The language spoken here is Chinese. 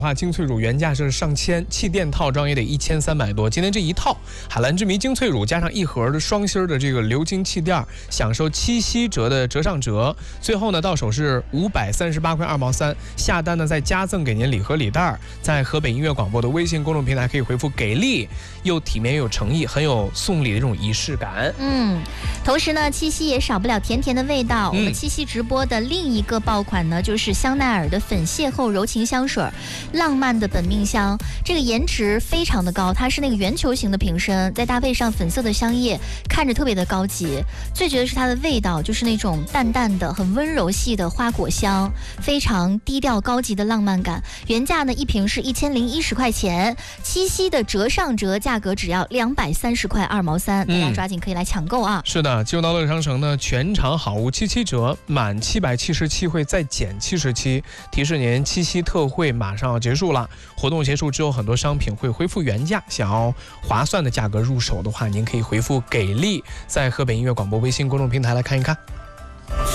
精粹乳原价是上千，气垫套装也得1300多。今天这一套海蓝之谜精粹乳加上一盒的双芯的这个鎏金气垫，享受7折的折上折。最后呢，到手是538块2毛3，下单呢再加赠给您礼盒礼袋。在河北音乐广播的微信公众平台可以回复“给力”，又体面又有诚意，很有送礼的这种仪式感。 同时呢，七夕也少不了甜甜的味道。我们七夕直播的另一个爆款呢，就是香奈儿的粉邂逅柔情香水。浪漫的本命香，这个颜值非常的高，它是那个圆球形的瓶身，再搭配上粉色的香叶，看着特别的高级。最绝的是它的味道，就是那种淡淡的、很温柔系的花果香，非常低调高级的浪漫感。原价呢一瓶是1010块钱，七夕的折上折价格只要230块2毛3，大家抓紧可以来抢购啊！ 是的，进入到乐商城呢，全场好物77折，满777会再减77。提示您，七夕特惠马上要结束了，活动结束之后，很多商品会恢复原价。想要划算的价格入手的话，您可以回复“给力”，在河北音乐广播微信公众平台来看一看。